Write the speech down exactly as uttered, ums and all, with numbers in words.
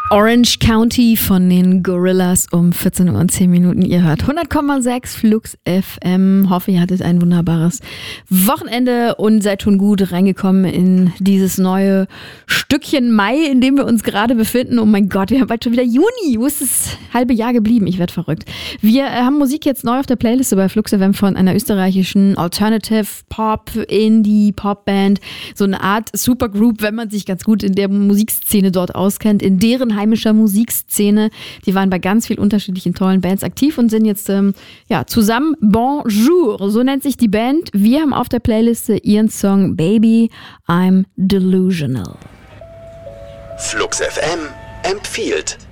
Orange County von den Gorillaz um vierzehn Uhr und zehn Minuten. Ihr hört hundert Komma sechs Flux F M. Hoffe, ihr hattet ein wunderbares Wochenende und seid schon gut reingekommen in dieses neue Stückchen Mai, in dem wir uns gerade befinden. Oh mein Gott, wir haben bald schon wieder Juni. Wo ist das halbe Jahr geblieben? Ich werde verrückt. Wir äh, haben Musik jetzt neu auf der Playliste bei Flux F M von einer österreichischen Alternative Pop, Indie Pop Band. So eine Art Supergroup, wenn man sich ganz gut in der Musikszene dort auskennt. In deren heimischer Musikszene. Die waren bei ganz vielen unterschiedlichen tollen Bands aktiv und sind jetzt ähm, ja, zusammen. Bonjour, so nennt sich die Band. Wir haben auf der Playliste ihren Song Baby, I'm Delusional. Flux F M empfiehlt.